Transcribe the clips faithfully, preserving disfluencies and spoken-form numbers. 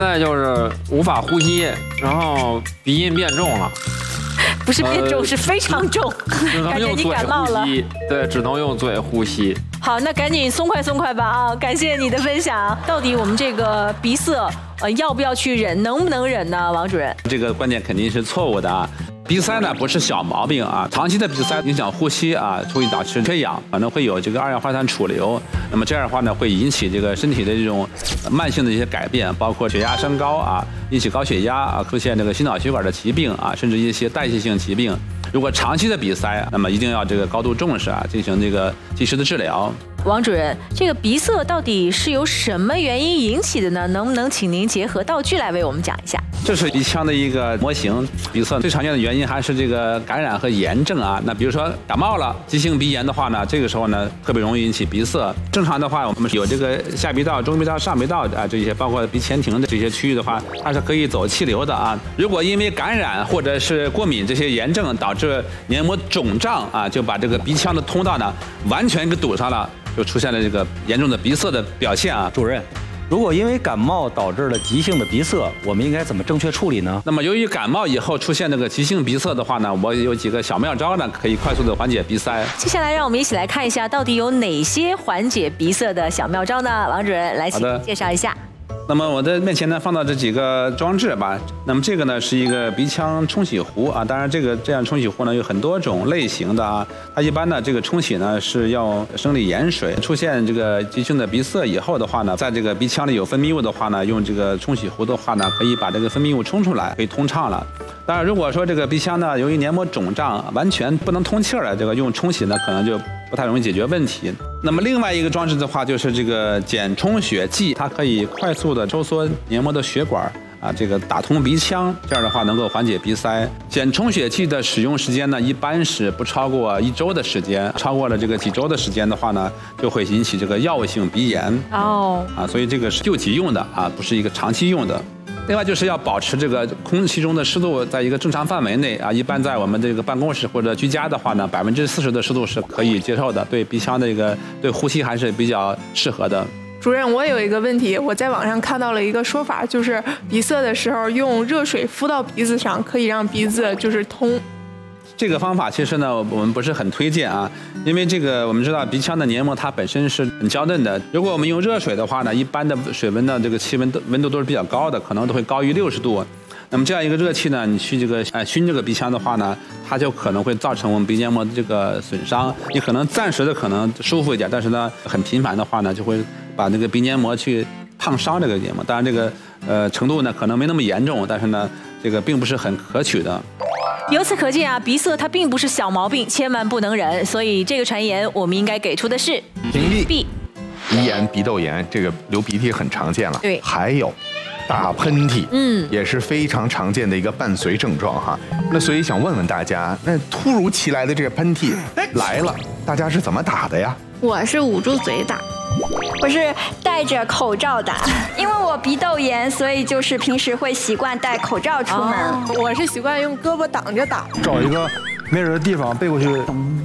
再就是无法呼吸，然后鼻音变重了。 不是变重，呃、是非常重， 感觉你感冒了。 对，只能用嘴呼吸。 好，那赶紧松快松快吧啊！感谢你的分享。到底我们这个鼻塞，呃，要不要去忍，能不能忍呢？王主任， 这个观点肯定是错误的啊。鼻塞呢不是小毛病啊，长期的鼻塞影响呼吸啊，会导致缺氧，可能会有这个二氧化碳储留。那么这样的话呢，会引起这个身体的这种慢性的一些改变，包括血压升高啊，引起高血压啊，出现这个心脑血管的疾病啊，甚至一些代谢性疾病。如果长期的鼻塞，那么一定要这个高度重视啊，进行这个及时的治疗。 王主任，这个鼻塞到底是由什么原因引起的呢？能不能请您结合道具来为我们讲一下？ 这是鼻腔的一个模型。鼻塞最常见的原因还是这个感染和炎症啊。那比如说感冒了，急性鼻炎的话呢，这个时候呢特别容易引起鼻塞。正常的话，我们有这个下鼻道、中鼻道、上鼻道啊，这些包括鼻前庭的这些区域的话，它是可以走气流的啊。如果因为感染或者是过敏这些炎症导致黏膜肿胀啊，就把这个鼻腔的通道呢完全给堵上了。就出现了这个严重的鼻塞的表现啊， 主任，如果因为感冒导致了急性的鼻塞，我们应该怎么正确处理呢？ 那么由于感冒以后出现这个急性鼻塞的话呢，我有几个小妙招呢，可以快速的缓解鼻塞。 接下来让我们一起来看一下，到底有哪些缓解鼻塞的小妙招呢？王主任来，请介绍一下。 那么我的面前呢放到这几个装置吧。那么这个呢是一个鼻腔冲洗壶啊，当然这个这样冲洗壶呢有很多种类型的啊。它一般呢这个冲洗呢是要生理盐水，出现这个急性的鼻塞以后的话呢，在这个鼻腔里有分泌物的话呢，用这个冲洗壶的话呢，可以把这个分泌物冲出来，可以通畅了。当然如果说这个鼻腔呢由于黏膜肿胀，完全不能通气儿了，这个用冲洗呢可能就不太容易解决问题。那么另外一个装置的话，就是这个减充血剂，它可以快速的收缩黏膜的血管啊，这个打通鼻腔，这样的话能够缓解鼻塞。减充血剂的使用时间呢，一般是不超过一周的时间，超过了这个几周的时间的话呢，就会引起这个药物性鼻炎。哦，啊，所以这个是救急用的啊，不是一个长期用的。另外就是要保持这个空气中的湿度在一个正常范围内啊，一般在我们这个办公室或者居家的话呢，百分之四十的湿度是可以接受的，对鼻腔的一个对呼吸还是比较适合的。 主任，我有一个问题，我在网上看到了一个说法，就是鼻塞的时候用热水敷到鼻子上，可以让鼻子就是通。 这个方法其实呢，我们不是很推荐啊，因为这个我们知道鼻腔的黏膜它本身是很娇嫩的，如果我们用热水的话呢，一般的水温的这个气温温度都是比较高的，可能都会高于六十度。那么这样一个热气呢，你去这个呃熏这个鼻腔的话呢，它就可能会造成我们鼻黏膜的这个损伤。你可能暂时的可能舒服一点，但是呢，很频繁的话呢，就会把那个鼻黏膜去烫伤这个黏膜。当然这个呃程度呢可能没那么严重，但是呢这个并不是很可取的。 由此可见啊，鼻塞它并不是小毛病，千万不能忍。所以这个传言我们应该给出的是屏蔽。鼻炎、鼻窦炎，这个流鼻涕很常见了。 对， 还有打喷嚏，嗯，也是非常常见的一个伴随症状哈。那所以想问问大家，那突如其来的这个喷嚏来了，大家是怎么打的呀？ 我是捂住嘴打。我是戴着口罩打，因为我鼻窦炎，所以就是平时会习惯戴口罩出门。 哦、我是习惯用胳膊挡着打， 找一个没人的地方背过去。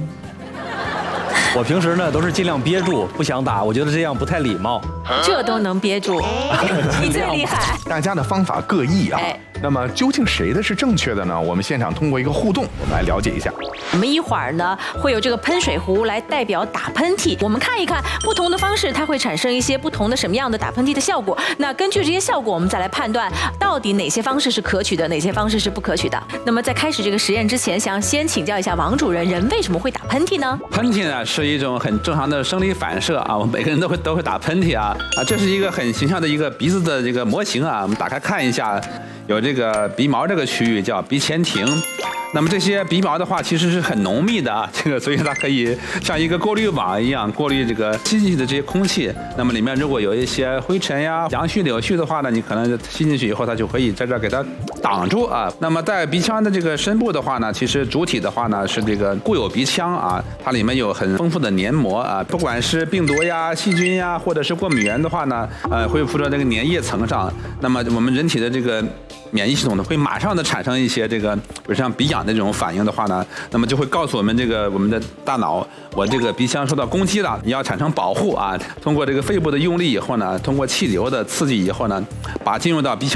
我平时呢都是尽量憋住，不想打，我觉得这样不太礼貌。 这都能憋住，你最厉害。 大家的方法各异啊。哎，那么究竟谁的是正确的呢？我们现场通过一个互动，我们来了解一下。 我们一会儿呢会有这个喷水壶来代表打喷嚏，我们看一看不同的方式，它会产生一些不同的什么样的打喷嚏的效果。那根据这些效果，我们再来判断到底哪些方式是可取的，哪些方式是不可取的。那么在开始这个实验之前，想先请教一下王主任，人为什么会打喷嚏呢？ 喷嚏呢是一种很正常的生理反射啊，我们每个人都会都会打喷嚏啊啊，这是一个很形象的一个鼻子的这个模型啊，我们打开看一下。有这个鼻毛这个区域叫鼻前庭，那么这些鼻毛的话其实是很浓密的啊，这个所以它可以像一个过滤网一样过滤这个吸进去的这些空气。那么里面如果有一些灰尘呀、杨絮、柳絮的话呢，你可能吸进去以后，它就可以在这儿给它挡住啊。那么在鼻腔的这个深部的话呢，其实主体的话呢是这个固有鼻腔啊，它里面有很丰富的黏膜啊，不管是病毒呀、细菌呀，或者是过敏源的话呢，呃，会附着这个粘液层上。那么我们人体的这个免疫系统呢会马上的产生一些这个，比如像鼻痒的这种反应的话呢，那么就会告诉我们这个我们的大脑，我这个鼻腔受到攻击了，你要产生保护啊。通过这个肺部的用力以后呢，通过气流的刺激以后呢，把进入到鼻腔